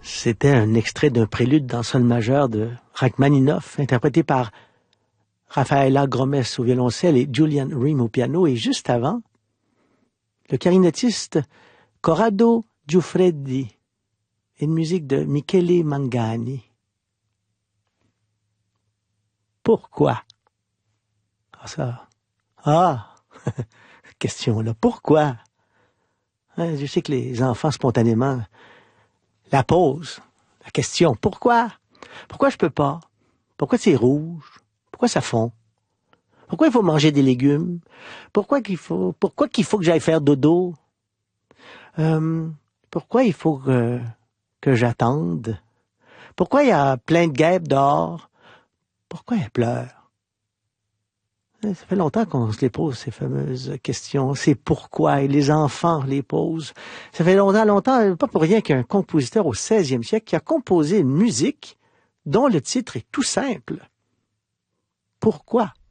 C'était un extrait d'un prélude dans sol majeur de Rachmaninoff, interprété par Rafaela Gromes au violoncelle et Julian Ream au piano. Et juste avant, le clarinettiste Corrado Giuffredi, une musique de Michele Mangani. Pourquoi? Question là. Pourquoi? Je sais que les enfants, spontanément, la posent. La question, pourquoi? Pourquoi je peux pas? Pourquoi c'est rouge? Pourquoi ça fond? Pourquoi il faut manger des légumes? Pourquoi qu'il faut que j'aille faire dodo? Pourquoi il faut que j'attende? Pourquoi il y a plein de guêpes dehors? Pourquoi elles pleurent? Ça fait longtemps qu'on se les pose, ces fameuses questions. C'est pourquoi, et les enfants les posent. Ça fait longtemps, pas pour rien qu'un compositeur au 16e siècle qui a composé une musique dont le titre est tout simple. Pourquoi?